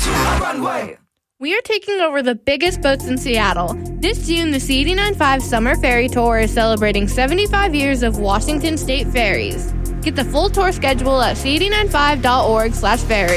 We are taking over the biggest boats in Seattle. This June, the C89.5 Summer Ferry Tour is celebrating 75 years of Washington State ferries. Get the full tour schedule at c89.5.org/ferry.